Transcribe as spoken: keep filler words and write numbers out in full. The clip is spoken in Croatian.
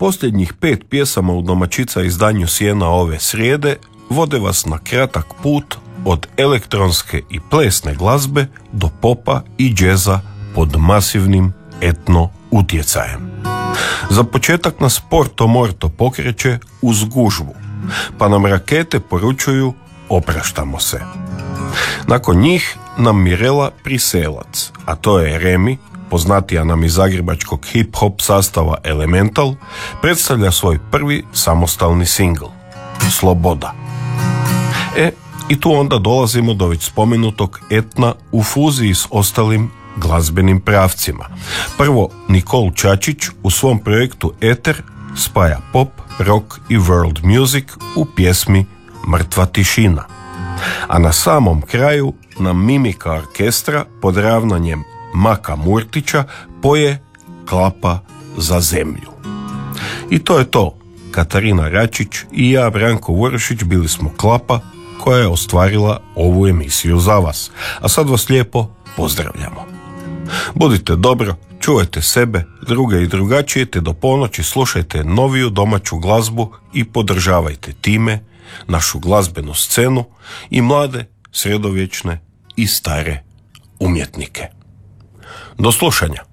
Posljednjih pet pjesama u domaćica izdanju Sjena ove srijede vode vas na kratak put od elektronske i plesne glazbe do popa i džeza pod masivnim etno utjecajem. Za početak nas Porto Morto pokreće uz gužvu, pa nam rakete poručuju opraštamo se. Nakon njih nam Mirela Priselac, a to je Remi, poznatija nam iz zagrebačkog hip-hop sastava Elemental, predstavlja svoj prvi samostalni singl, Sloboda. E, i tu onda dolazimo do već spomenutog etna u fuziji s ostalim glazbenim pravcima. Prvo, Nikol Čačić u svom projektu Eter spaja pop, rock i world music u pjesmi Mrtva tišina. A na samom kraju nam Mimika orkestra pod ravnanjem Maka Murtića poje Klapa za zemlju. I to je to. Katarina Račić i ja, Branko Vurušić, bili smo Klapa koja je ostvarila ovu emisiju za vas. A sad vas lijepo pozdravljamo. Budite dobro, čuvajte sebe, druge i drugačije, te do ponoći slušajte noviju domaću glazbu i podržavajte time našu glazbenu scenu i mlade, sredovječne i stare umjetnike. Do slušanja.